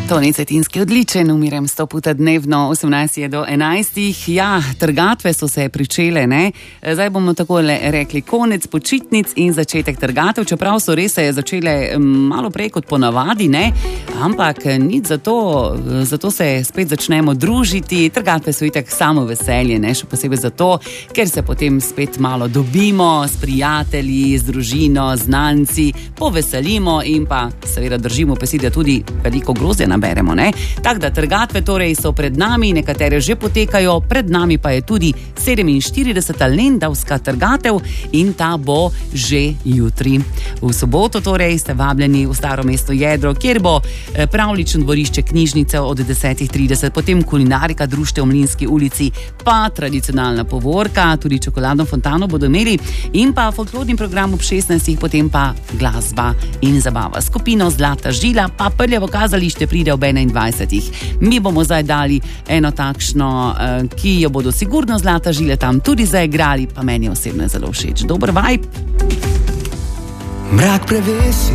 Toni Cetinski odličen, umirem 100 puta dnevno, 18 je do 11. Ja, trgatve so se pričele, ne? Zdaj bomo takole rekli, konec počitnic in začetek trgatev, čeprav so res se začele malo prej kot ponavadi, ne? Ampak nič zato se spet začnemo družiti, trgatve so itak samo veselje, ne? Še posebej zato, ker se potem spet malo dobimo s prijatelji, z družino, znanci, poveselimo in pa seveda držimo pesi, da tudi veliko grozdja naberemo, ne? Tako da trgatve torej so pred nami, nekatere že potekajo, pred nami pa je tudi 47. lendavska trgatev in ta bo že jutri. V soboto torej ste vabljeni v Staro mesto Jedro, kjer bo pravlično dvorišče knjižnice od 10:30, potem kulinarika društev v Mlinski ulici, pa tradicionalna povorka, tudi čokoladno fontano bodo imeli in pa folklorni program ob 16, potem pa glasba in zabava. Skupino Zlata žila pa Prljavo kazališče pride ob 21. Mi bomo zdaj dali eno takšno, ki jo bodo sigurno Zlata žile tam tudi zaigrali, pa meni osebno je zelo všeč. Dober vibe. Mrak prevesi